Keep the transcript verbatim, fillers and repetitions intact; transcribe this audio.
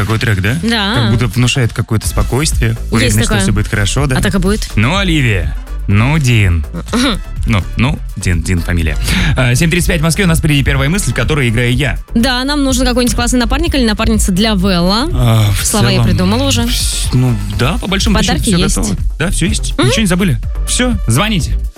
какой трек, да? Да. Как будто внушает какое-то спокойствие, уверенность, что все будет хорошо, да? А так и будет. Ну, Оливия, ну, Дин. Ну, ну, Дин, Дин фамилия. семь тридцать пять в Москве, у нас впереди первая мысль, в которой играю я. Да, нам нужен какой-нибудь классный напарник или напарница для Вэлла. А, Слова целом, я придумала уже. Ну, да, по большому Подарки счету все есть. готово. Да, все есть. Ничего не забыли. Все, звоните.